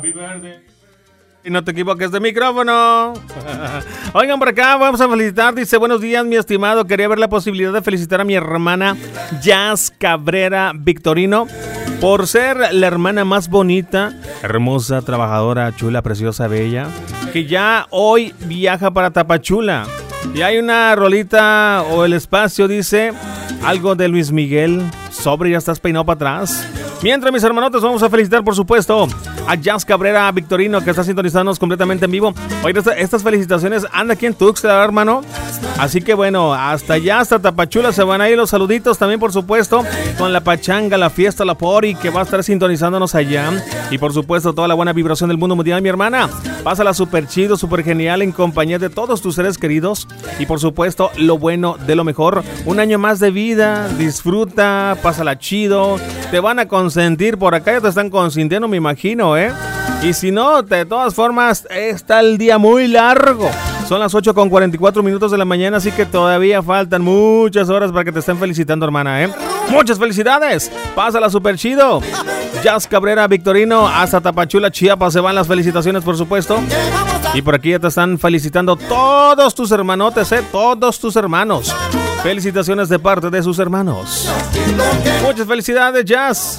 Happy birthday. Y no te equivoques de micrófono. Oigan, por acá vamos a felicitar. Dice, buenos días, mi estimado. Quería ver la posibilidad de felicitar a mi hermana Jazz Cabrera Victorino por ser la hermana más bonita, hermosa, trabajadora, chula, preciosa, bella, que ya hoy viaja para Tapachula. Y hay una rolita o el espacio, dice, algo de Luis Miguel. Sobre, ya estás peinado para atrás. Mientras, mis hermanotes, vamos a felicitar, por supuesto, a Jazz Cabrera Victorino, que está sintonizándonos completamente en vivo. Oye, estas felicitaciones anda aquí en Tuxtla, hermano. Así que bueno, hasta allá, hasta Tapachula, se van a ir los saluditos también, por supuesto, con la pachanga, la fiesta, la pori, que va a estar sintonizándonos allá. Y por supuesto, toda la buena vibración del mundo mundial, mi hermana. Pásala súper chido, súper genial, en compañía de todos tus seres queridos. Y por supuesto, lo bueno de lo mejor. Un año más de vida, disfruta, pásala chido. Te van a consentir por acá, ya te están consintiendo, me imagino, ¿eh? Y si no, de todas formas, está el día muy largo. Son las 8:44 de la mañana, así que todavía faltan muchas horas para que te estén felicitando, hermana, ¿eh? ¡Muchas felicidades! Pásala súper chido. Jazz Cabrera Victorino, hasta Tapachula, Chiapas, se van las felicitaciones, por supuesto. Y por aquí ya te están felicitando todos tus hermanotes, todos tus hermanos. Felicitaciones de parte de sus hermanos. Muchas felicidades, Jazz.